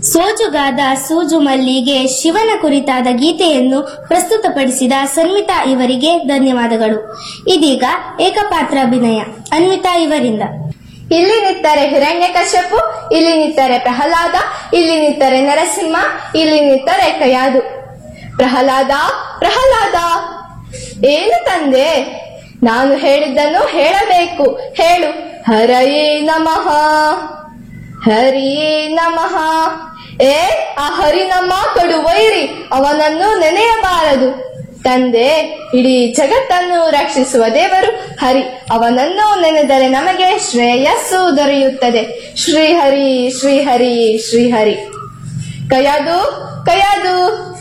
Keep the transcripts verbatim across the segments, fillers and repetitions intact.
ಸೋಜುಗಾದ ಸೂಜು ಮಲ್ಲಿಗೆ ಶಿವನ ಕುರಿತಾದ ಗೀತೆಯನ್ನು ಪ್ರಸ್ತುತಪಡಿಸಿದ ಸನ್ಮಿತಾ ಇವರಿಗೆ ಧನ್ಯವಾದಗಳು. ಇದೀಗ ಏಕಪಾತ್ರ ಅಭಿನಯ ಅನ್ವಿತಾ ಇವರಿಂದ. ಇಲ್ಲಿ ನಿಂತರೆ ಹಿರಣ್ಯಕಶ್ಯಪು, ಇಲ್ಲಿ ನಿಂತರೆ ಪ್ರಹ್ಲಾದ, ಇಲ್ಲಿ ನಿಂತರೆ ನರಸಿಂಹ, ಇಲ್ಲಿ ನಿಂತರೆ ಕಯಾದು. ಪ್ರಹ್ಲಾದ ಪ್ರಹ್ಲಾದ ಏನು ತಂದೆ? ನಾನು ಹೇಳಿದ್ದನ್ನು ಹೇಳಬೇಕು, ಹೇಳು. ಹರಯೇ ನಮಃ, ಹರಿಯೇ ನಮಃ. ಏ ಆ ಹರಿ ನಮ್ಮ ಕಡು ವೈರಿ, ಅವನನ್ನು ನೆನೆಯಬಾರದು ತಂದೆ. ಇಡೀ ಜಗತ್ತನ್ನು ರಕ್ಷಿಸುವ ದೇವರು ಹರಿ, ಅವನನ್ನು ನೆನೆದರೆ ನಮಗೆ ಶ್ರೇಯಸ್ಸು ದೊರೆಯುತ್ತದೆ. ಶ್ರೀಹರಿ ಶ್ರೀಹರಿ ಶ್ರೀಹರಿ. ಕಯಾದು ಕಯಾದು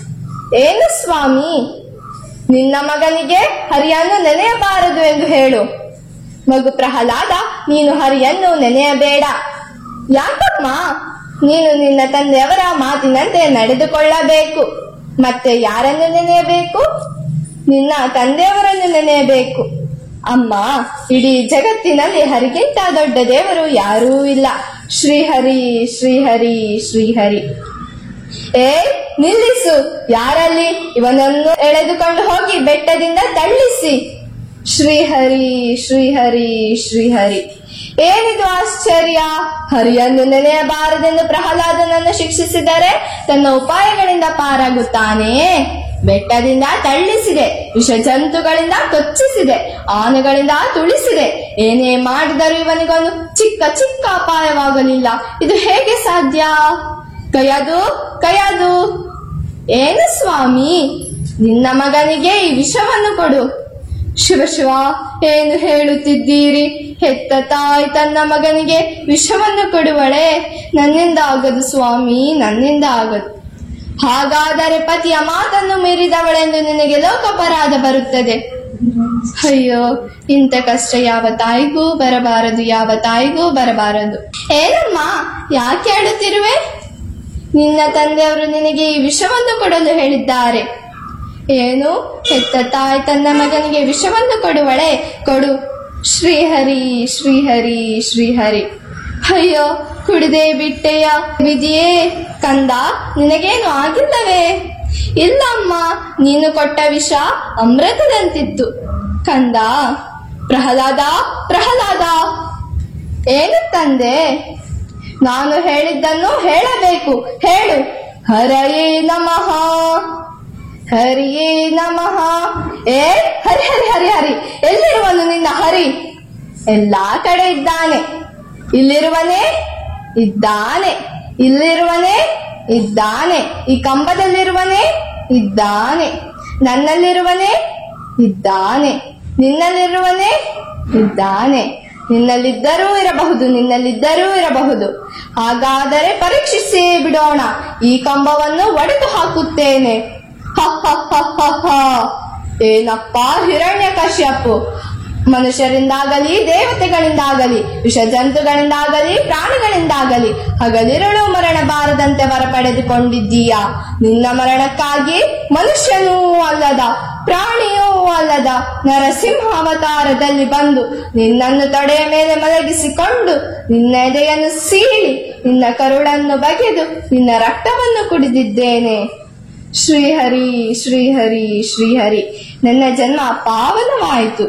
ಏನು ಸ್ವಾಮಿ? ನಿನ್ನ ಮಗನಿಗೆ ಹರಿಯನ್ನು ನೆನೆಯಬಾರದು ಎಂದು ಹೇಳು. ಮಗು ಪ್ರಹ್ಲಾದ, ನೀನು ಹರಿಯನ್ನು ನೆನೆಯಬೇಡ. ಯಾಕಮ್ಮ? ನೀನು ನಿನ್ನ ತಂದೆಯವರ ಮಾತಿನಂತೆ ನಡೆದುಕೊಳ್ಳಬೇಕು. ಮತ್ತೆ ಯಾರನ್ನು ನೆನೆಯಬೇಕು? ನಿನ್ನ ತಂದೆಯವರನ್ನು ನೆನೆಯಬೇಕು. ಅಮ್ಮ, ಇಡೀ ಜಗತ್ತಿನಲ್ಲಿ ಹರಿಗಿಂತ ದೊಡ್ಡ ದೇವರು ಯಾರೂ ಇಲ್ಲ. ಶ್ರೀಹರಿ ಶ್ರೀಹರಿ ಶ್ರೀಹರಿ. ಏ ನಿಲ್ಲಿಸು, ಯಾರಲ್ಲಿ? ಇವನನ್ನು ಎಳೆದುಕೊಂಡು ಹೋಗಿ ಬೆಟ್ಟದಿಂದ ತಳ್ಳಿಸಿ. ಶ್ರೀಹರಿ ಶ್ರೀಹರಿ ಶ್ರೀಹರಿ. ಏನಿದು ಆಶ್ಚರ್ಯ? ಹರಿಯನ್ನು ನೆನೆಯಬಾರದೆಂದು ಪ್ರಹ್ಲಾದನನ್ನು ಶಿಕ್ಷಿಸಿದರೆ ತನ್ನ ಉಪಾಯಗಳಿಂದ ಪಾರಾಗುತ್ತಾನೆ. ಬೆಟ್ಟದಿಂದ ತಳ್ಳಿಸಿದೆ, ವಿಷ ಜಂತುಗಳಿಂದ ಕೊಚ್ಚಿಸಿದೆ, ಆನೆಗಳಿಂದ ತುಳಿಸಿದೆ. ಏನೇ ಮಾಡಿದರೂ ಇವನಿಗೊಂದು ಚಿಕ್ಕ ಚಿಕ್ಕ ಅಪಾಯವಾಗಲಿಲ್ಲ. ಇದು ಹೇಗೆ ಸಾಧ್ಯ? ಕಯಾದು ಕಯಾದು ಏನು ಸ್ವಾಮಿ? ನಿನ್ನ ಮಗನಿಗೆ ಈ ವಿಷವನ್ನು ಕೊಡು. ಶಿವ ಶಿವ, ಏನು ಹೇಳುತ್ತಿದ್ದೀರಿ? ಹೆತ್ತ ತಾಯಿ ತನ್ನ ಮಗನಿಗೆ ವಿಷವನ್ನು ಕೊಡುವಳೆ? ನನ್ನಿಂದ ಆಗದು ಸ್ವಾಮಿ, ನನ್ನಿಂದ ಆಗದು. ಹಾಗಾದರೆ ಪತಿಯ ಮಾತನ್ನು ಮೀರಿದವಳೆಂದು ನಿನಗೆ ಲೋಕಾಪರಾಧ ಬರುತ್ತದೆ. ಅಯ್ಯೋ, ಇಂಥ ಕಷ್ಟ ಯಾವ ತಾಯಿಗೂ ಬರಬಾರದು, ಯಾವ ತಾಯಿಗೂ ಬರಬಾರದು. ಏನಮ್ಮ, ಯಾಕೆ ಹೇಳುತ್ತಿರುವೆ? ನಿನ್ನ ತಂದೆಯವರು ನಿನಗೆ ಈ ವಿಷವನ್ನು ಕೊಡಲು ಹೇಳಿದ್ದಾರೆ. ಏನು? ಹೆತ್ತ ತಾಯಿ ತನ್ನ ಮಗನಿಗೆ ವಿಷವನ್ನು ಕೊಡುವಳೆ? ಕೊಡು. ಶ್ರೀಹರಿ ಶ್ರೀಹರಿ ಶ್ರೀಹರಿ. ಅಯ್ಯೋ, ಕುಡಿದೇ ಬಿಟ್ಟೆಯ ವಿಧಿಯೇ. ಕಂದ, ನಿನಗೇನು ಆಗಿಲ್ಲವೇ? ಇಲ್ಲಮ್ಮ, ನೀನು ಕೊಟ್ಟ ವಿಷ ಅಮೃತದಂತಿತ್ತು ಕಂದ. ಪ್ರಹ್ಲಾದ ಪ್ರಹ್ಲಾದ ಏನು ತಂದೆ? ನಾನು ಹೇಳಿದ್ದನ್ನು ಹೇಳಬೇಕು, ಹೇಳು. ಹರಯೇ ನಮಃ, ಹರಿಯೇ ನಮಃ. ಏ ಹರಿ ಹರಿ ಹರಿ ಹರಿ, ಎಲ್ಲಿರುವನು ನಿನ್ನ ಹರಿ? ಎಲ್ಲಾ ಕಡೆ ಇದ್ದಾನೆ. ಇಲ್ಲಿರುವನೇ? ಇದ್ದಾನೆ. ಇಲ್ಲಿರುವನೇ? ಇದ್ದಾನೆ. ಈ ಕಂಬದಲ್ಲಿರುವನೇ? ಇದ್ದಾನೆ. ನನ್ನಲ್ಲಿರುವನೇ? ಇದ್ದಾನೆ. ನಿನ್ನಲ್ಲಿರುವನೇ? ಇದ್ದಾನೆ. ನಿನ್ನಲ್ಲಿದ್ದರೂ ಇರಬಹುದು, ನಿನ್ನಲ್ಲಿದ್ದರೂ ಇರಬಹುದು. ಹಾಗಾದರೆ ಪರೀಕ್ಷಿಸೇ ಬಿಡೋಣ. ಈ ಕಂಬವನ್ನು ಒಡೆದು ಹಾಕುತ್ತೇನೆ. ಹ ಹ ಹ ಹ ಹ. ಏನಪ್ಪ ಹಿರಣ್ಯಕಶ್ಯಪು, ಮನುಷ್ಯರಿಂದಾಗಲಿ ದೇವತೆಗಳಿಂದಾಗಲಿ ವಿಷ ಜಂತುಗಳಿಂದಾಗಲಿ ಪ್ರಾಣಿಗಳಿಂದಾಗಲಿ ಹಗಲಿರುಳು ಮರಣ ಬಾರದಂತೆ ವರ ಪಡೆದುಕೊಂಡಿದ್ದೀಯಾ? ನಿನ್ನ ಮರಣಕ್ಕಾಗಿ ಮನುಷ್ಯನೂ ಅಲ್ಲದ ಪ್ರಾಣಿಯೂ ಅಲ್ಲದ ನರಸಿಂಹ ಅವತಾರದಲ್ಲಿ ಬಂದು ನಿನ್ನನ್ನು ತೊಡೆಯ ಮೇಲೆ ಮಲಗಿಸಿಕೊಂಡು ನಿನ್ನ ಎದೆಯನ್ನು ಸೀಳಿ ನಿನ್ನ ಕರುಳನ್ನು ಬಗೆದು ನಿನ್ನ ರಕ್ತವನ್ನು ಕುಡಿದಿದ್ದೇನೆ. ಶ್ರೀಹರಿ ಶ್ರೀಹರಿ ಶ್ರೀಹರಿ. ನನ್ನ ಜನ್ಮ ಪಾವನವಾಯಿತು.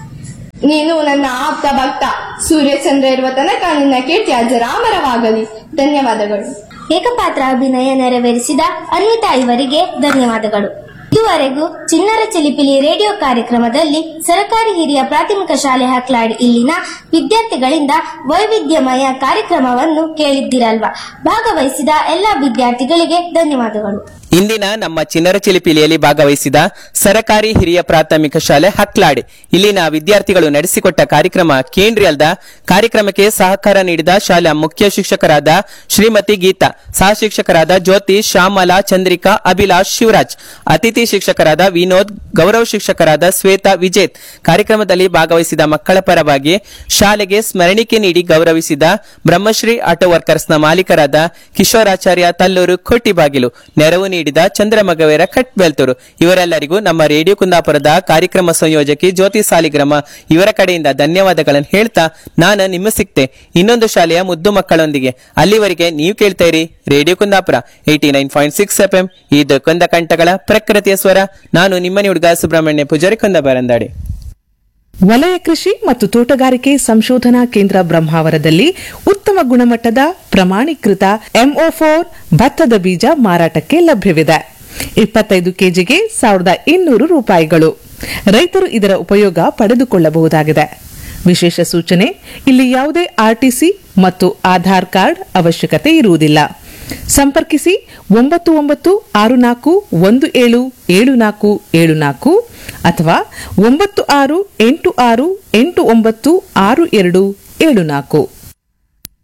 ನೀನು ನನ್ನ ಆಪ್ತ ಭಕ್ತ. ಸೂರ್ಯಚಂದ್ರ ಇರುವ ತನಕ ನಿನ್ನ ಕೀರ್ತಿ ಅಜರಾಮರವಾಗಲಿ. ಧನ್ಯವಾದಗಳು. ಏಕಪಾತ್ರ ಅಭಿನಯ ನೆರವೇರಿಸಿದ ಅನ್ವಿತಾ ಇವರಿಗೆ ಧನ್ಯವಾದಗಳು. ಇದುವರೆಗೂ ಚಿಣ್ಣರ ಚಿಲಿಪಿಲಿ ರೇಡಿಯೋ ಕಾರ್ಯಕ್ರಮದಲ್ಲಿ ಸರಕಾರಿ ಹಿರಿಯ ಪ್ರಾಥಮಿಕ ಶಾಲೆ ಹಕ್ಲಾಡಿ ಇಲ್ಲಿನ ವಿದ್ಯಾರ್ಥಿಗಳಿಂದ ವೈವಿಧ್ಯಮಯ ಕಾರ್ಯಕ್ರಮವನ್ನು ಕೇಳಿದ್ದಿರಲ್ವಾ? ಭಾಗವಹಿಸಿದ ಎಲ್ಲಾ ವಿದ್ಯಾರ್ಥಿಗಳಿಗೆ ಧನ್ಯವಾದಗಳು. ಇಂದಿನ ನಮ್ಮ ಚಿಣ್ಣರ ಚಿಲಿಪಿಲಿಯಲ್ಲಿ ಭಾಗವಹಿಸಿದ ಸರಕಾರಿ ಹಿರಿಯ ಪ್ರಾಥಮಿಕ ಶಾಲೆ ಹಕ್ಲಾಡಿ ಇಲ್ಲಿನ ವಿದ್ಯಾರ್ಥಿಗಳು ನಡೆಸಿಕೊಟ್ಟ ಕಾರ್ಯಕ್ರಮ ಕೇಂದ್ರೀ ಅಲ್ದ. ಕಾರ್ಯಕ್ರಮಕ್ಕೆ ಸಹಕಾರ ನೀಡಿದ ಶಾಲಾ ಮುಖ್ಯ ಶಿಕ್ಷಕರಾದ ಶ್ರೀಮತಿ ಗೀತಾ, ಸಹ ಶಿಕ್ಷಕರಾದ ಜ್ಯೋತಿ, ಶ್ಯಾಮಲಾ, ಚಂದ್ರಿಕಾ, ಅಭಿಲಾಷ್, ಶಿವರಾಜ್, ಅತಿಥಿ ಶಿಕ್ಷಕರಾದ ವಿನೋದ್, ಗೌರವ ಶಿಕ್ಷಕರಾದ ಶ್ವೇತಾ, ವಿಜೇತ್. ಕಾರ್ಯಕ್ರಮದಲ್ಲಿ ಭಾಗವಹಿಸಿದ ಮಕ್ಕಳ ಪರವಾಗಿ ಶಾಲೆಗೆ ಸ್ಮರಣಿಕೆ ನೀಡಿ ಗೌರವಿಸಿದ ಬ್ರಹ್ಮಶ್ರೀ ಆಟೋ ವರ್ಕರ್ಸ್ನ ಮಾಲೀಕರಾದ ಕಿಶೋರಾಚಾರ್ಯ ತಲ್ಲೂರು, ಕೊಟ್ಟಿಬಾಗಿಲು, ನೆರವು ನೀಡಿದ ಚಂದ್ರಮಗವೇರ ಕಟ್ಬೆಲ್ತೂರು. ಇವರೆಲ್ಲರಿಗೂ ನಮ್ಮ ರೇಡಿಯೋ ಕುಂದಾಪುರದ ಕಾರ್ಯಕ್ರಮ ಸಂಯೋಜಕಿ ಜ್ಯೋತಿ ಸಾಲಿಗ್ರಾಮ ಇವರ ಕಡೆಯಿಂದ ಧನ್ಯವಾದಗಳನ್ನು ಹೇಳ್ತಾ ನಾನು ನಿಮ್ಮ ಸಿಕ್ತೆ ಇನ್ನೊಂದು ಶಾಲೆಯ ಮುದ್ದು ಮಕ್ಕಳೊಂದಿಗೆ. ಅಲ್ಲಿವರೆಗೆ ನೀವು ಕೇಳ್ತಾ ಇರಿ radio Kundapura eighty nine point six F M ಇದು ಕೊಂದ ಕಂಠಗಳ ಪ್ರಕೃತಿಯ ಸ್ವರ. ನಾನು ನಿಮ್ಮನೆ ಹುಡುಗ ಸುಬ್ರಹ್ಮಣ್ಯ ಪೂಜಾರಿ ಕೊಂದಬಾರಂದಾಡೆ. ವಲಯ ಕೃಷಿ ಮತ್ತು ತೋಟಗಾರಿಕೆ ಸಂಶೋಧನಾ ಕೇಂದ್ರ ಬ್ರಹ್ಮಾವರದಲ್ಲಿ ಉತ್ತಮ ಗುಣಮಟ್ಟದ ಪ್ರಮಾಣೀಕೃತ ಎಂಒ ಫೋರ್ ಭತ್ತದ ಬೀಜ ಮಾರಾಟಕ್ಕೆ ಲಭ್ಯವಿದೆ. ಇಪ್ಪತ್ತೈದು ಕೆಜಿಗೆ ಸಾವಿರದ ಇನ್ನೂರು ರೂಪಾಯಿಗಳು. ರೈತರು ಇದರ ಉಪಯೋಗ ಪಡೆದುಕೊಳ್ಳಬಹುದಾಗಿದೆ. ವಿಶೇಷ ಸೂಚನೆ, ಇಲ್ಲಿ ಯಾವುದೇ ಆರ್ಟಿಸಿ ಮತ್ತು ಆಧಾರ್ ಕಾರ್ಡ್ ಅವಶ್ಯಕತೆ ಇರುವುದಿಲ್ಲ. ಸಂಪರ್ಕಿಸಿ ಒಂಬತ್ತು ಒಂಬತ್ತು ಆರು ನಾಲ್ಕು ಒಂದು ಏಳು ಏಳು ನಾಲ್ಕು ಏಳು ನಾಲ್ಕು ಅಥವಾ ಒಂಬತ್ತು ಆರು ಎಂಟು ಆರು ಎಂಟು ಒಂಬತ್ತು ಆರು ಎರಡು ಏಳು ನಾಲ್ಕು.